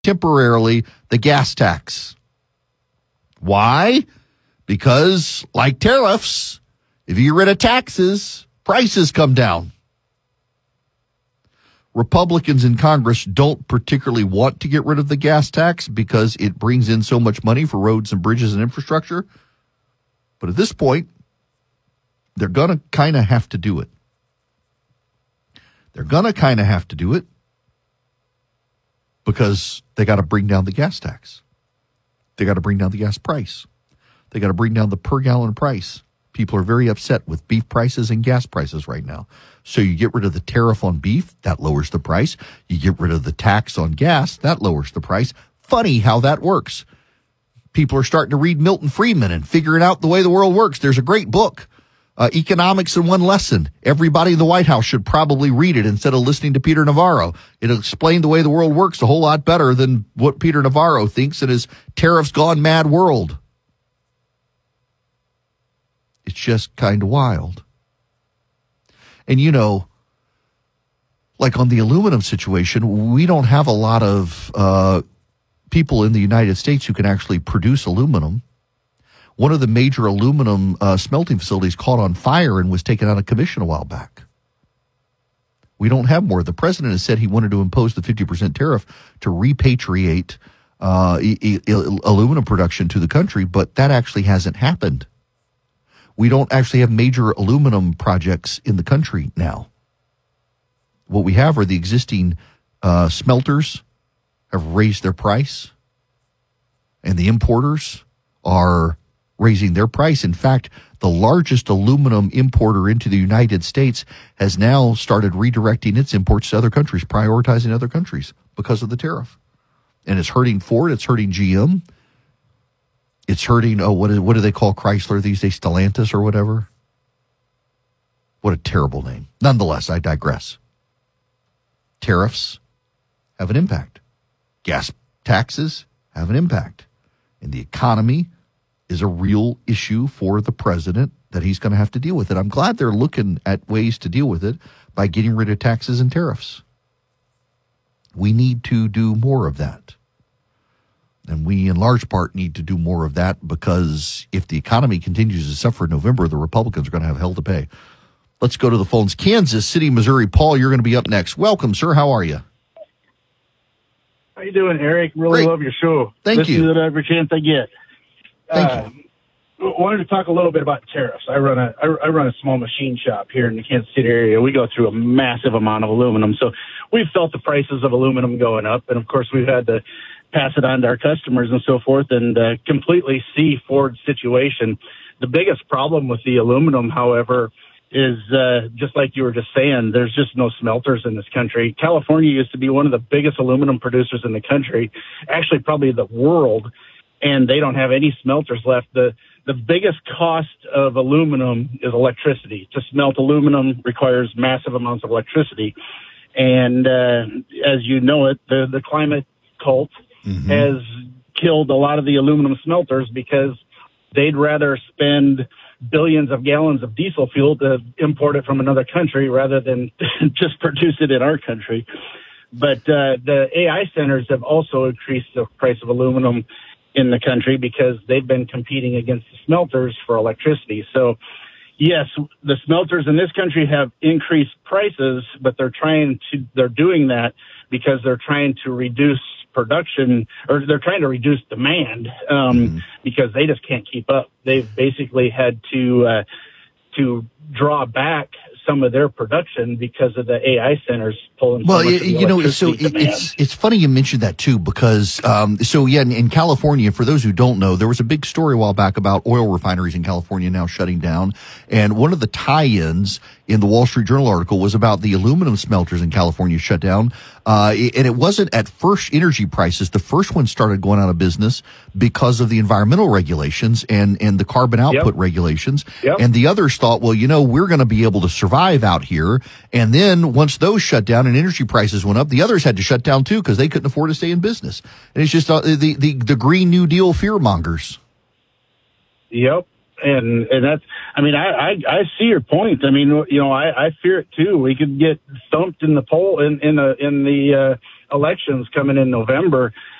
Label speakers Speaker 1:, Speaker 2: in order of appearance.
Speaker 1: temporarily the gas tax. Why? Because, like tariffs, if you get rid of taxes, prices come down. Republicans in Congress don't particularly want to get rid of the gas tax because it brings in so much money for roads and bridges and infrastructure. But at this point, they're going to kind of have to do it. They're going to kind of have to do it because they got to bring down the gas tax. They got to bring down the gas price. They got to bring down the per gallon price. People are very upset with beef prices and gas prices right now. So you get rid of the tariff on beef, that lowers the price. You get rid of the tax on gas, that lowers the price. Funny how that works. People are starting to read Milton Friedman and figuring out the way the world works. There's a great book, Economics in One Lesson. Everybody in the White House should probably read it instead of listening to Peter Navarro. It'll explain the way the world works a whole lot better than what Peter Navarro thinks in his tariffs gone mad world. It's just kind of wild. And, you know, like on the aluminum situation, we don't have a lot of people in the United States who can actually produce aluminum. One of the major aluminum smelting facilities caught on fire and was taken out of commission a while back. We don't have more. The president has said he wanted to impose the 50% tariff to repatriate aluminum production to the country, but that actually hasn't happened. We don't actually have major aluminum projects in the country now. What we have are the existing smelters have raised their price, and the importers are raising their price. In fact, the largest aluminum importer into the United States has now started redirecting its imports to other countries, prioritizing other countries because of the tariff. And it's hurting Ford, it's hurting GM. It's hurting, what do they call Chrysler these days? Stellantis or whatever? What a terrible name. Nonetheless, I digress. Tariffs have an impact. Gas taxes have an impact. And the economy is a real issue for the president that he's going to have to deal with it. I'm glad they're looking at ways to deal with it by getting rid of taxes and tariffs. We need to do more of that. And we, in large part, need to do more of that because if the economy continues to suffer in November, the Republicans are going to have hell to pay. Let's go to the phones. Kansas City, Missouri. Paul, you're going to be up next. Welcome, sir. How are you?
Speaker 2: How you doing, Eric? Really Love your show.
Speaker 1: Thank you.
Speaker 2: Listen to it every chance I get.
Speaker 1: Thank you.
Speaker 2: Wanted to talk a little bit about tariffs. I run a small machine shop here in the Kansas City area. We go through a massive amount of aluminum, so we've felt the prices of aluminum going up, and of course we've had to pass it on to our customers and so forth, and completely see Ford's situation. The biggest problem with the aluminum, however, is just like you were just saying, there's just no smelters in this country. California used to be one of the biggest aluminum producers in the country, actually probably the world, and they don't have any smelters left. The biggest cost of aluminum is electricity. To smelt aluminum requires massive amounts of electricity. And as you know it, the climate cult has killed a lot of the aluminum smelters because they'd rather spend billions of gallons of diesel fuel to import it from another country rather than just produce it in our country. But the AI centers have also increased the price of aluminum in the country because they've been competing against the smelters for electricity. So, yes, the smelters in this country have increased prices, but they're doing that because they're trying to reduce production, or they're trying to reduce demand because they just can't keep up. They've basically had to draw back some of their production because of the AI centers pulling.
Speaker 1: Well,
Speaker 2: so much of the electricity demand.
Speaker 1: It's funny you mentioned that too, because in California, for those who don't know, there was a big story a while back about oil refineries in California now shutting down, and one of the tie-ins in the Wall Street Journal article was about the aluminum smelters in California shut down. And it wasn't at first energy prices. The first one started going out of business because of the environmental regulations and the carbon output regulations. Yep. And the others thought, well, we're going to be able to survive out here. And then once those shut down and energy prices went up, the others had to shut down too because they couldn't afford to stay in business. And it's just the Green New Deal fear mongers.
Speaker 2: Yep. And that's, I see your point. I fear it too. We could get thumped in the poll in the elections coming in November,